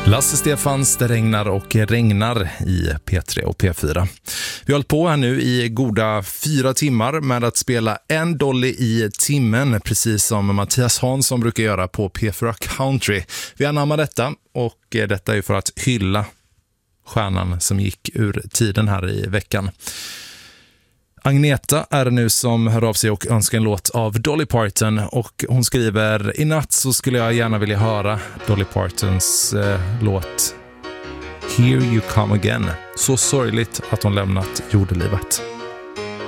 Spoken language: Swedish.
Lasse Stefans, Det regnar och regnar i P3 och P4. Vi har hållit på här nu i goda 4 timmar med att spela en dolly i timmen, precis som Mattias Hansson brukar göra på P4 Country. Vi anammar detta, och detta är för att hylla stjärnan som gick ur tiden här i veckan. Agneta är det nu som hör av sig och önskar en låt av Dolly Parton, och hon skriver: i natt så skulle jag gärna vilja höra Dolly Partons låt Here You Come Again. Så sorgligt att hon lämnat jordelivet.